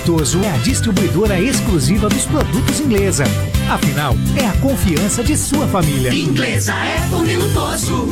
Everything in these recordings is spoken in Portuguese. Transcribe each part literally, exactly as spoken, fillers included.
Lutoso é a distribuidora exclusiva dos produtos Inglesa. Afinal, é a confiança de sua família. Inglesa é Tony Lutoso.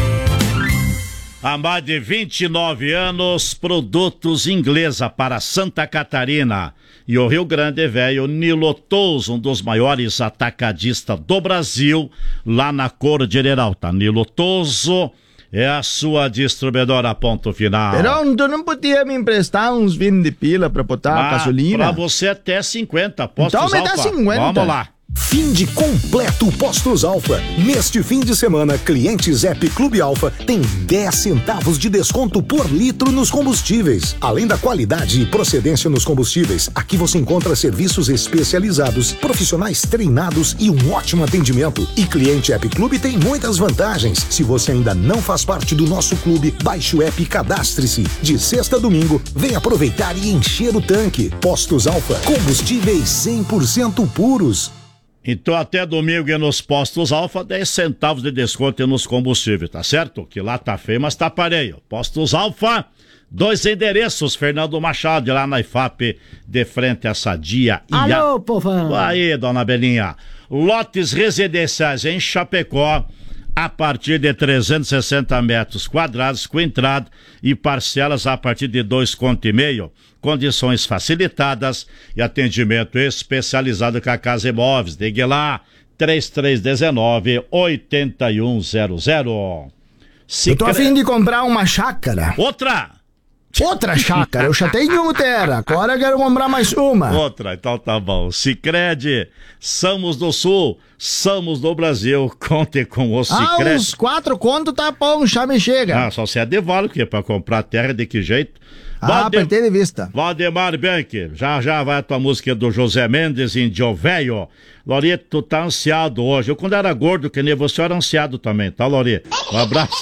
Há mais de vinte e nove anos, produtos Inglesa para Santa Catarina e o Rio Grande Velho. Nilotoso, um dos maiores atacadistas do Brasil, lá na Cordilheira Alta. Nilotoso é a sua distribuidora, ponto final. Perão, tu não podia me emprestar uns vinte pila pra botar ah, gasolina? Pra você até cinquenta, postos Então me dá Alfa. cinquenta. Vamos lá. Fim de completo Postos Alfa. Neste fim de semana, clientes App Clube Alfa têm dez centavos de desconto por litro nos combustíveis. Além da qualidade e procedência nos combustíveis, aqui você encontra serviços especializados, profissionais treinados e um ótimo atendimento. E cliente App Clube tem muitas vantagens. Se você ainda não faz parte do nosso clube, baixe o app e cadastre-se. De sexta a domingo, vem aproveitar e encher o tanque. Postos Alfa, combustíveis cem por cento puros. Então até domingo e nos postos Alfa, dez centavos de desconto nos combustíveis, tá certo? Que lá tá feio, mas tá pareio. Postos Alfa, dois endereços, Fernando Machado, lá na I F A P, de frente a Sadia. Alô, povão! Aí, dona Belinha. Lotes residenciais em Chapecó, a partir de trezentos e sessenta metros quadrados, com entrada e parcelas a partir de dois conto e meio. Condições facilitadas e atendimento especializado com a Casa Imóveis. Ligue lá, três três um nove, oito um zero zero. Eu tô a fim de comprar uma chácara. Outra! Outra chácara, eu já tenho terra, agora eu quero comprar mais uma. Outra, então tá bom. Sicredi, somos do Sul, somos do Brasil, conte com o Sicredi. Ah, uns quatro conto tá bom, já me chega. Ah, só se é de vale, que é pra comprar terra de que jeito? Ah, Valdem... apertei de vista. Valdemar Bianchi, já já vai a tua música do José Mendes, Índio Velho. Lorito, tu tá ansiado hoje. Eu quando era gordo, que nem você, era ansiado também, tá, Lorito? Um abraço.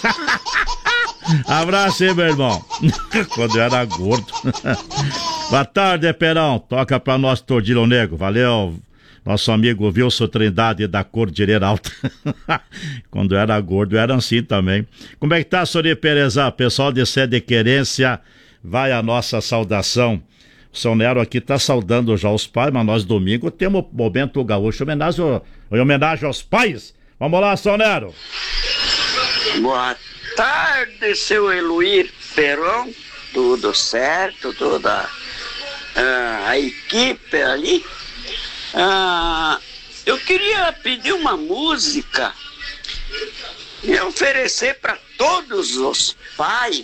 Abraço aí, meu irmão. Quando eu era gordo. Boa tarde, Perão. Toca pra nós, Tordilho Negro. Valeu. Nosso amigo Wilson Trindade da Cordilheira Alta. Quando eu era gordo, eu era assim também. Como é que tá, Sori Perezá? Pessoal de Sede Querência, vai a nossa saudação. O São Nero aqui tá saudando já os pais, mas nós domingo temos o Momento Gaúcho, homenagem, em homenagem aos pais. Vamos lá, São Nero. Boa tarde, seu Eluir Perão. Tudo certo, toda uh, a equipe ali. Uh, eu queria pedir uma música e oferecer para todos os pais,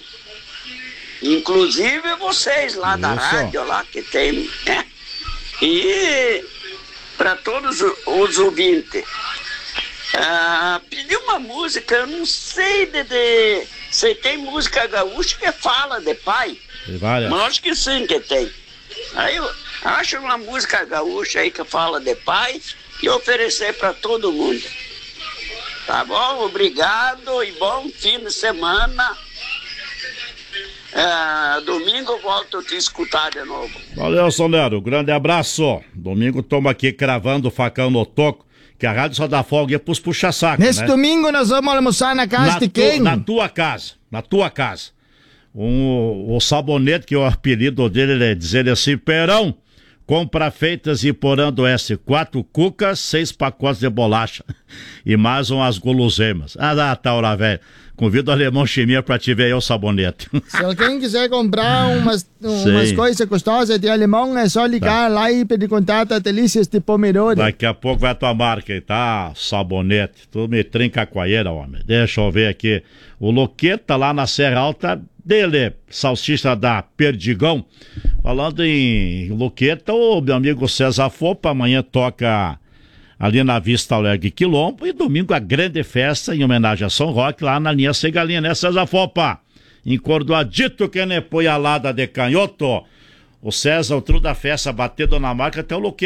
inclusive vocês lá da rádio lá que tem, né? E para todos os ouvintes. Ah, pedi uma música, eu não sei de, de se tem música gaúcha que fala de pai. Mas acho que sim que tem. Aí eu acho uma música gaúcha aí que fala de pai e oferecer para todo mundo. Tá bom? Obrigado e bom fim de semana. Ah, domingo eu volto a te escutar de novo. Valeu, Sonero, grande abraço. Domingo estamos aqui cravando o facão no toco, que a rádio só dá folga pros puxa-saco, Nesse né? domingo nós vamos almoçar na casa na de tu, quem? Na tua casa, na tua casa. Um, o Sabonete, que é o apelido dele, ele é dizer assim: Perão, compra feitas e porando S, quatro cucas, seis pacotes de bolacha e mais umas guloseimas. Ah, tá, hora velho. Convido o Alemão Chimia pra te ver aí o Sabonete. Se alguém quiser comprar umas, umas coisas gostosas de alemão, é só ligar tá. lá e pedir contato a Delícias de Pomerode. Daqui a pouco vai a tua marca aí, tá? Sabonete. Tu me trinca a coaieira, homem. Deixa eu ver aqui. O Loqueta lá na Serra Alta dele, salsicha da Perdigão. Falando em Loqueta, o meu amigo César Fopa amanhã toca ali na Vista Alegre Quilombo, e domingo a grande festa em homenagem a São Roque lá na linha Segalinha, né, César Fopa? Encordoadito que nem põe a lada de canhoto. O César, o tru da festa, batendo na marca até o Loqueta.